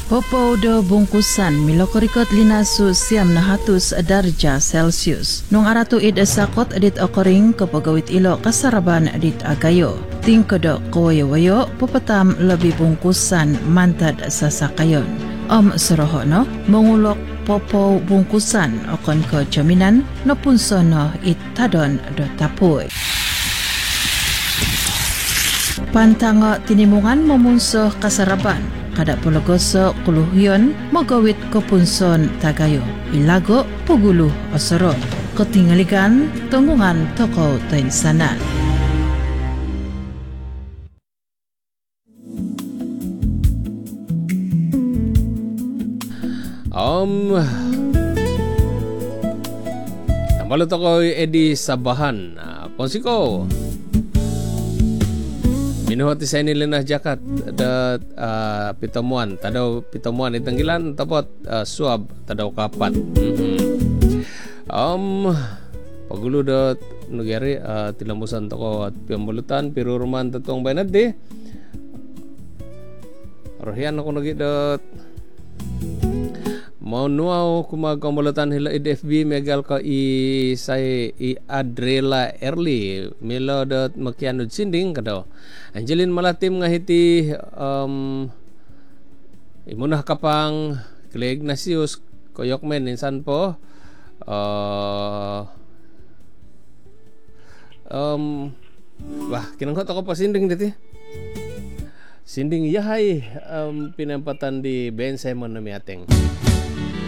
Popo do bungkusan milokorikot linasu siam na hatus darja Celsius. Nung aratu id sakot edit okoring kapagawit ilo kasaraban edit agayo. Tingkodo kawayo-wayo pupatam lebih bungkusan mantad sasakayon. Seroho no mengulok popo bungkusan okon ke jaminan no punsono itadon do tapuy. Pantango tinimungan memunsuh kasaraban. Kada pologoso kuluhyon magawit kepunson tagayo ilago puguluh osoro ketinggalikan tunggungan toko tainsanan. Nambalo toko edi sabahan ponsiko minuhati saya nilinah jakat dat pitomuan tadaw pitomuan itanggilan tapot suab tadaw kapat pagulo dat nugari tilambusan toko at piyambulutan piruruman tatong banat di rohian ako nagi dat mau nuaw kumagambulutan hila IDFB megal ka i Adrela Early milo dat makianud sinding kadaw Angelin Malatim nga hiti imunah kapang Kile Ignatius Koyokmen insan po kinangkot ako pa sinding diti sinding yahay pinampatan di Ben Simon na miateng